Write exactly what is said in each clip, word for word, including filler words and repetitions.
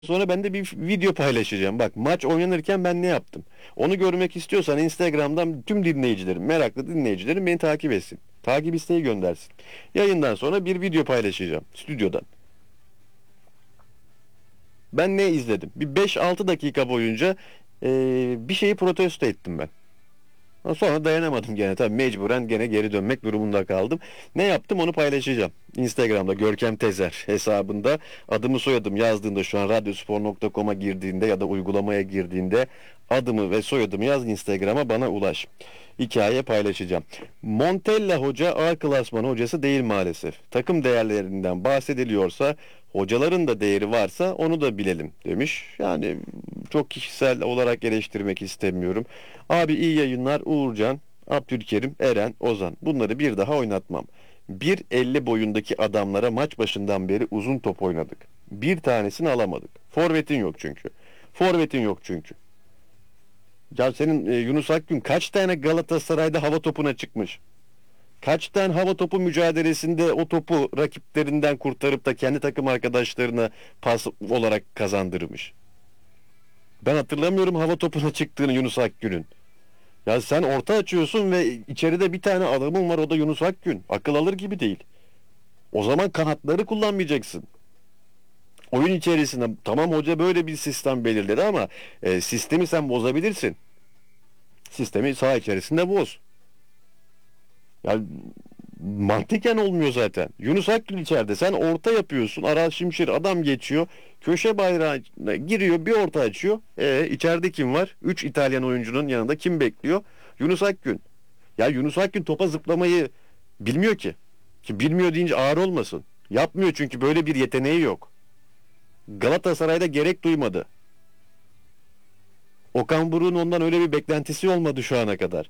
Sonra ben de bir video paylaşacağım. Bak, maç oynanırken ben ne yaptım? Onu görmek istiyorsan Instagram'dan tüm dinleyicilerim, meraklı dinleyicilerim beni takip etsin. Takip isteği göndersin. Yayından sonra bir video paylaşacağım stüdyodan. Ben ne izledim? Bir beş altı dakika boyunca eee, bir şeyi protesto ettim ben. Sonra dayanamadım gene, tabii mecburen gene geri dönmek durumunda kaldım. Ne yaptım onu paylaşacağım. Instagram'da Görkem Tezer hesabında adımı soyadımı yazdığında, şu an radyospor nokta com'a girdiğinde ya da uygulamaya girdiğinde adımı ve soyadımı yaz, Instagram'a bana ulaş. Hikaye paylaşacağım. Montella hoca A klasman hocası değil maalesef. Takım değerlerinden bahsediliyorsa hocaların da değeri varsa onu da bilelim demiş. Yani çok kişisel olarak eleştirmek istemiyorum. Abi iyi yayınlar Uğurcan, Abdülkerim, Eren, Ozan. Bunları bir daha oynatmam. bir elli boyundaki adamlara maç başından beri uzun top oynadık. Bir tanesini alamadık. Forvetin yok çünkü. Forvetin yok çünkü. Ya senin e, Yunus Akgün kaç tane Galatasaray'da hava topuna çıkmış? Kaç tane hava topu mücadelesinde o topu rakiplerinden kurtarıp da kendi takım arkadaşlarına pas olarak kazandırmış? Ben hatırlamıyorum hava topuna çıktığını Yunus Akgün'ün. Ya sen orta açıyorsun ve içeride bir tane adamın var, o da Yunus Akgün. Akıl alır gibi değil. O zaman kanatları kullanmayacaksın. Oyun içerisinde tamam, hoca böyle bir sistem belirledi ama e, sistemi sen bozabilirsin. Sistemi saha içerisinde boz. Ya mantıken olmuyor zaten. Yunus Akgün içeride. Sen orta yapıyorsun. Aral Şimşir adam geçiyor. Köşe bayrağına giriyor. Bir orta açıyor. E, içeride kim var? Üç İtalyan oyuncunun yanında kim bekliyor? Yunus Akgün. Ya Yunus Akgün topa zıplamayı bilmiyor ki. Ki bilmiyor deyince ağır olmasın. Yapmıyor çünkü böyle bir yeteneği yok. Galatasaray'da gerek duymadı. Okan Buruk'un ondan öyle bir beklentisi olmadı şu ana kadar.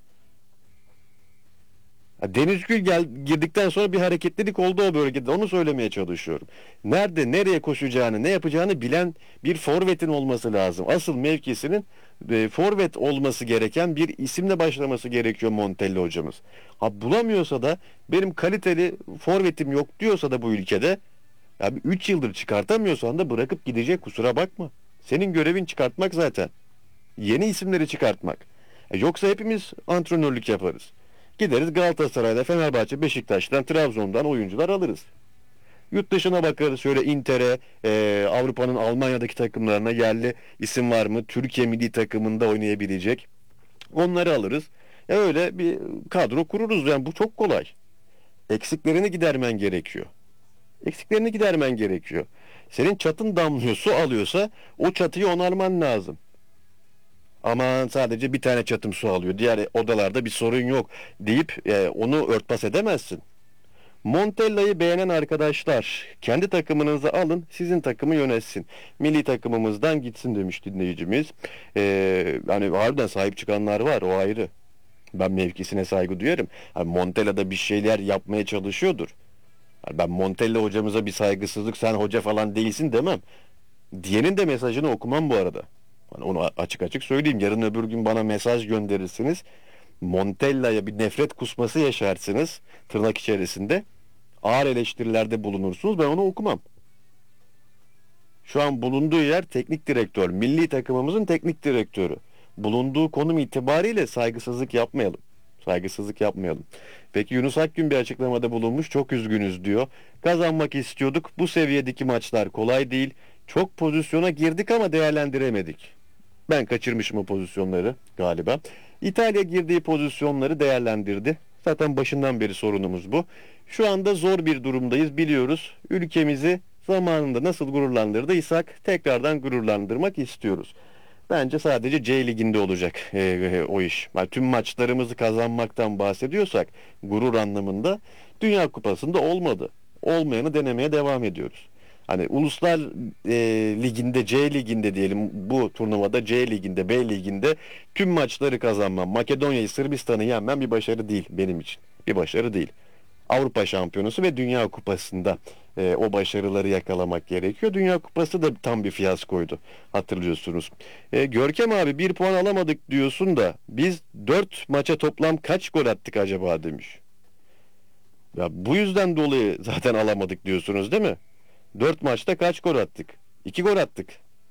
Ha, Deniz Gül gel, girdikten sonra bir hareketlilik oldu o bölgede. Onu söylemeye çalışıyorum. Nerede, nereye koşacağını, ne yapacağını bilen bir forvetin olması lazım. Asıl mevkisinin e, forvet olması gereken bir isimle başlaması gerekiyor Montella hocamız. Ha, bulamıyorsa da, benim kaliteli forvetim yok diyorsa da bu ülkede, ya üç yıldır çıkartamıyorsan da bırakıp gidecek, kusura bakma. Senin görevin çıkartmak zaten. Yeni isimleri çıkartmak. E, yoksa hepimiz antrenörlük yaparız. Gideriz Galatasaray'da, Fenerbahçe, Beşiktaş'tan, Trabzon'dan oyuncular alırız. Yurt dışına bakarız, şöyle Inter'e, e, Avrupa'nın Almanya'daki takımlarına yerli isim var mı? Türkiye milli takımında oynayabilecek. Onları alırız. E öyle bir kadro kururuz. Yani bu çok kolay. Eksiklerini gidermen gerekiyor. Eksiklerini gidermen gerekiyor. Senin çatın damlıyor, su alıyorsa o çatıyı onarman lazım. Aman sadece bir tane çatım su alıyor, diğer odalarda bir sorun yok deyip e, onu örtbas edemezsin. Montella'yı beğenen arkadaşlar kendi takımınızı alın, sizin takımı yönetsin. Milli takımımızdan gitsin demiş dinleyicimiz. Ee, hani harbiden sahip çıkanlar var, o ayrı. Ben mevkisine saygı duyarım. Yani Montella da bir şeyler yapmaya çalışıyordur. Yani ben Montella hocamıza bir saygısızlık, sen hoca falan değilsin demem. Diyenin de mesajını okumam bu arada. Hani onu açık açık söyleyeyim. Yarın öbür gün bana mesaj gönderirsiniz. Montella'ya bir nefret kusması yaşarsınız tırnak içerisinde. Ağır eleştirilerde bulunursunuz. Ben onu okumam. Şu an bulunduğu yer teknik direktör. Milli takımımızın teknik direktörü. Bulunduğu konum itibariyle saygısızlık yapmayalım. Saygısızlık yapmayalım. Peki Yunus Akgün bir açıklamada bulunmuş. Çok üzgünüz diyor. Kazanmak istiyorduk. Bu seviyedeki maçlar kolay değil. Çok pozisyona girdik ama değerlendiremedik. Ben kaçırmışım o pozisyonları galiba. İtalya girdiği pozisyonları değerlendirdi. Zaten başından beri sorunumuz bu. Şu anda zor bir durumdayız, biliyoruz. Ülkemizi zamanında nasıl gururlandırdıysak tekrardan gururlandırmak istiyoruz. Bence sadece C liginde olacak e, e, o iş. Yani tüm maçlarımızı kazanmaktan bahsediyorsak gurur anlamında, Dünya Kupası'nda olmadı. Olmayanı denemeye devam ediyoruz. Hani Uluslar e, Ligi'nde, C Ligi'nde diyelim, bu turnuvada C Ligi'nde, B Ligi'nde tüm maçları kazanmam, Makedonya'yı, Sırbistan'ı yenmem bir başarı değil benim için. Bir başarı değil. Avrupa Şampiyonası ve Dünya Kupası'nda e, o başarıları yakalamak gerekiyor. Dünya Kupası da tam bir fiyaskoydu, hatırlıyorsunuz. E, Görkem abi bir puan alamadık diyorsun da biz dört maça toplam kaç gol attık acaba demiş. Ya bu yüzden dolayı zaten alamadık diyorsunuz değil mi? Dört maçta kaç gol attık? İki gol attık.